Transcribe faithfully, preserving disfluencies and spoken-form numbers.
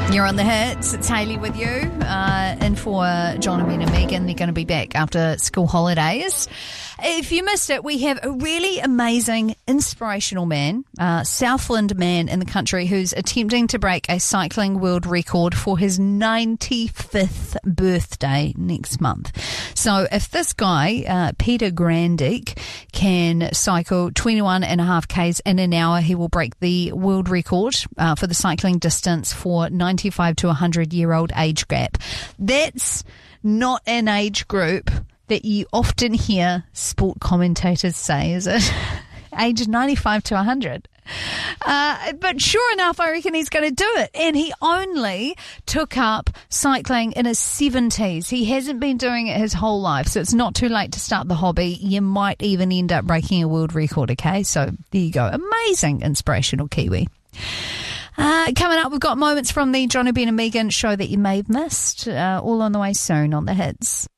You're on the hits. It's Hayley with you. Uh, in for John and Ben and Megan. They're going to be back after school holidays. If you missed it, we have a really amazing, inspirational man, uh, Southland man in the country who's attempting to break a cycling world record for his ninety-fifth birthday next month. So if this guy, uh, Peter Grandick, can cycle twenty-one and a half kays in an hour, he will break the world record uh, for the cycling distance for ninety-five to one hundred year old age gap. That's not an age group that you often hear sport commentators say, is it? Age ninety-five to one hundred. Uh, but sure enough, I reckon he's going to do it. And he only took up cycling in his seventies. He hasn't been doing it his whole life, so it's not too late to start the hobby. You might even end up breaking a world record, okay? So there you go. Amazing, inspirational Kiwi. Uh, coming up, we've got moments from the John and Ben and Megan show that you may have missed. Uh, all on the way soon on the hits.